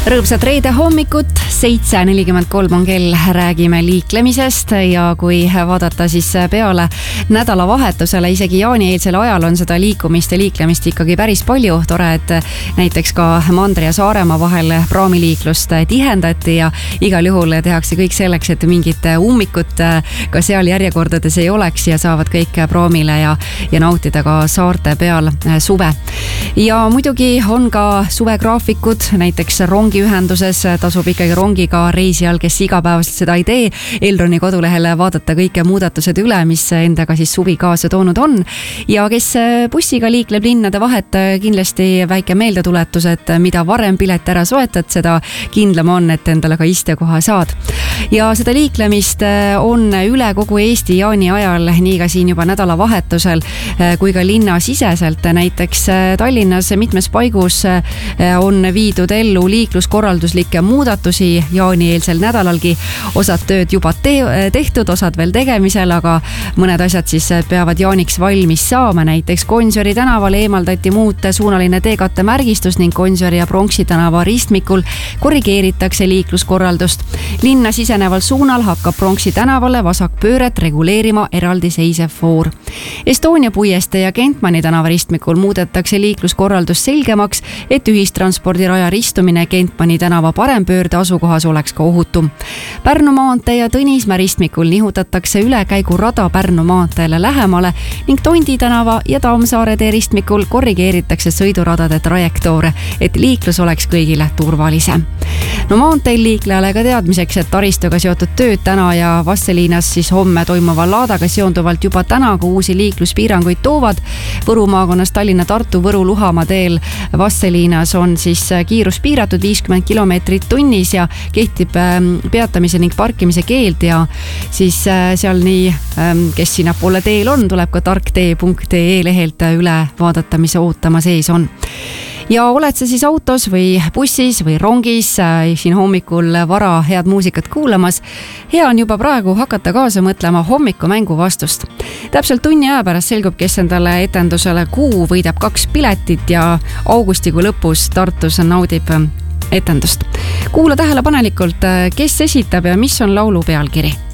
Rõõmsat reede hommikut, 7:43 on kell, räägime liiklemisest ja kui vaadata siis peale nädalavahetusele, isegi jaanieelsel ajal on seda liikumist ja liiklemist ikkagi päris palju. Tore, et näiteks ka Mandri ja Saaremaa vahel praamiliiklust tihendati ja igal juhul tehakse kõik selleks, et mingit ummikut ka seal järjekordades ei oleks ja saavad kõik praamile ja nautida ka saarte peal suve. Ja muidugi on ka suvegraafikud, näiteks rongiühenduses tasub ikkagi rongiga reisijal, kes igapäevaselt seda ei tee, Elroni kodulehel vaadata kõike muudatused üle, mis endaga siis suvi kaasa toonud on. Ja kes bussiga liikleb linnade vahet, kindlasti väike meeldetuletus, et mida varem pilet ära soetad, seda kindlam on, et endale ka istekoha saad. Ja seda liiklemist on üle kogu Eesti jaani ajal, nii ka siin juba nädalavahetusel, kui ka linnasiseselt. Näiteks Tallinnas mitmes paigus on viidud ellu liikluskorralduslikke muudatusi jaanieelsel nädalalgi. Osad tööd juba tehtud, osad veel tegemisel, aga mõned asjad siis peavad jaaniks valmis saama. Näiteks Gonsiori tänaval eemaldati muutesuunaline teekatte märgistus ning Gonsiori ja Pronksi tänava ristmikul korrigeeritakse liikluskorraldust. Linna siseneval suunal hakkab Pronksi tänavale vasakpööret reguleerima eraldiseisev foor. Estonia puiestee ja Kentmani tänava ristmikul muudetakse liikluskorraldus selgemaks, et ühistranspordiraja ristumine Kentmani tänava parempöörde asukohas oleks ka ohutum. Pärnu maantee ja Tõnismäe ristmikul nihutatakse ülekäigurada Pärnu maanteele lähemale ning Tondi tänava ja Tammsaare tee ristmikul korrigeeritakse sõiduradade trajektoore, et liiklus oleks kõigile turvalisem. No maanteel liiklejale ka teadmiseks, et taristuga seotud tööd täna ja Vastseliinas siis homme toimuva laadaga seonduvalt juba täna ka uusi liikluspiiranguid toovad. Võru maakonnas Tallinna-Tartu Võru-Luhamaa teel Vastseliinas on siis kiirus piiratud 50 kilomeetrit tunnis ja kehtib peatamise ning parkimise keeld ja siis seal nii, kes sinnapoole teel on, tuleb ka tarktee.ee lehelt üle vaadata, mis ootama sees on. Ja oled sa siis autos või bussis või rongis siin hommikul vara head muusikat kuulamas, hea on juba praegu hakata kaasa mõtlema hommikumängu vastust. Täpselt tunni aja pärast selgub, kes endale etendusele Kuu võidab 2 piletit ja augustikuu lõpus Tartus naudib etendust. Kuula tähelepanelikult, kes esitab ja mis on laulu pealkiri.